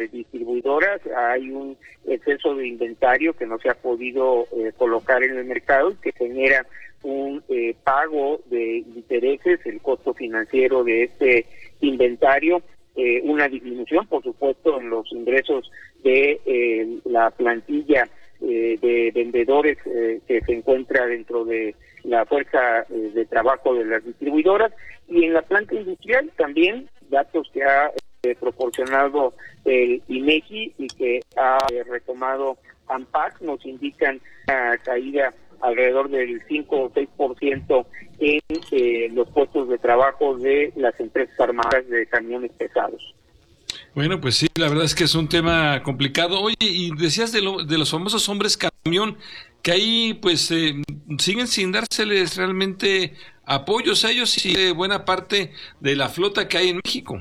distribuidoras. Hay un exceso de inventario que no se ha podido colocar en el mercado y que genera un pago de intereses, el costo financiero de este inventario, una disminución, por supuesto, en los ingresos de la plantilla de vendedores que se encuentra dentro de la fuerza de trabajo de las distribuidoras, y en la planta industrial también datos que ha proporcionado el INEGI y que ha retomado ANPAC nos indican una caída alrededor del 5 o 6% en los puestos de trabajo de las empresas armadas de camiones pesados. Bueno, pues sí, la verdad es que es un tema complicado. Oye, y decías de los famosos hombres camión, que ahí pues siguen sin dárseles realmente apoyos a ellos y buena parte de la flota que hay en México.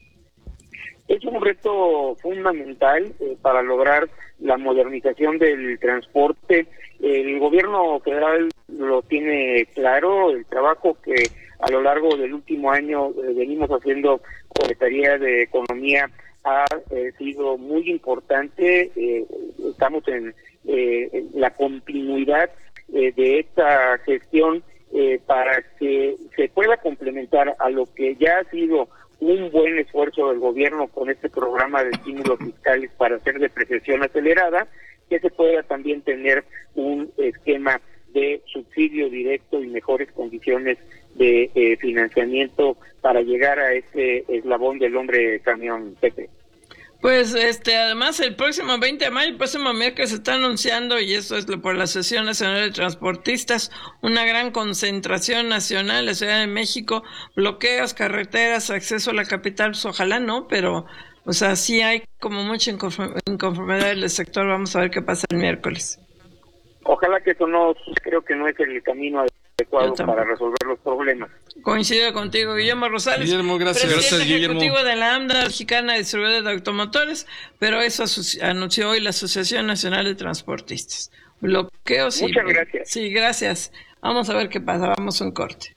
Es un reto fundamental para lograr la modernización del transporte. El gobierno federal lo tiene claro, el trabajo que a lo largo del último año venimos haciendo con la Secretaría de Economía ha sido muy importante. Estamos en la continuidad de esta gestión para que se pueda complementar a lo que ya ha sido un buen esfuerzo del gobierno con este programa de estímulos fiscales para hacer depreciación acelerada, que se pueda también tener un esquema de subsidio directo y mejores condiciones de financiamiento para llegar a ese eslabón del hombre camión, Pepe. Pues además el próximo 20 de mayo, el próximo miércoles, se está anunciando, y eso es por la Asociación Nacional de Transportistas, una gran concentración nacional en la Ciudad de México, bloqueos, carreteras, acceso a la capital, pues ojalá no, pero o sea, sí hay como mucha inconformidad del sector. Vamos a ver qué pasa el miércoles. Ojalá que eso no, creo que no es el camino adecuado para resolver los problemas. Coincido contigo, Guillermo Rosales. Guillermo, gracias. Presidente ejecutivo Guillermo de la AMDA, Mexicana Distribuidora de Automotores, pero eso anunció hoy la Asociación Nacional de Transportistas. Bloqueos. Muchas gracias. Sí, gracias. Vamos a ver qué pasa, vamos a un corte.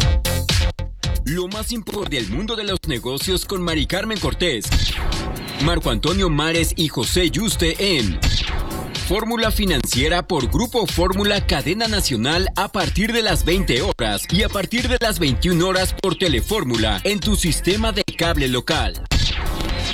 Lo más importante del mundo de los negocios con Mari Carmen Cortés, Marco Antonio Mares y José Yuste en Fórmula Financiera por Grupo Fórmula Cadena Nacional a partir de las 20 horas y a partir de las 21 horas por Telefórmula en tu sistema de cable local.